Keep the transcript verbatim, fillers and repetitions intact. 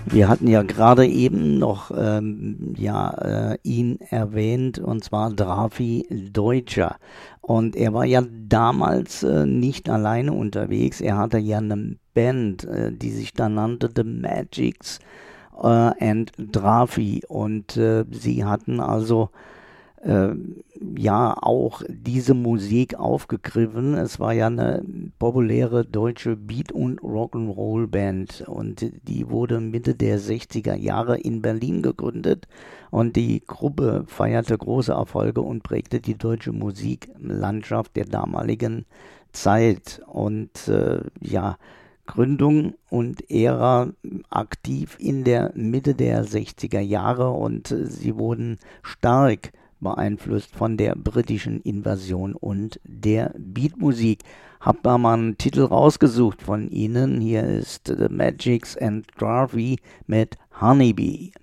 Wir hatten ja gerade eben noch ähm, ja, äh, ihn erwähnt, und zwar Drafi Deutscher. Und er war ja damals äh, nicht alleine unterwegs. Er hatte ja eine Band, äh, die sich da nannte The Magics äh, and Drafi. Und äh, sie hatten also äh, ja auch diese Musik aufgegriffen. Es war ja eine populäre deutsche Beat- und Rock'n'Roll-Band und die wurde Mitte der sechziger Jahre in Berlin gegründet und die Gruppe feierte große Erfolge und prägte die deutsche Musiklandschaft der damaligen Zeit. Und äh, ja, Gründung und Ära aktiv in der Mitte der sechziger Jahre und äh, sie wurden stark beeinflusst von der britischen Invasion und der Beatmusik. Hab da mal einen Titel rausgesucht von ihnen. Hier ist The Magics and Garvey mit Honeybee.